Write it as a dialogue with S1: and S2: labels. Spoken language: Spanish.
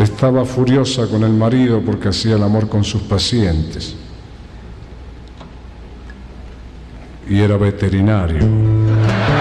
S1: Estaba furiosa con el marido porque hacía el amor con sus pacientes. Y era veterinario.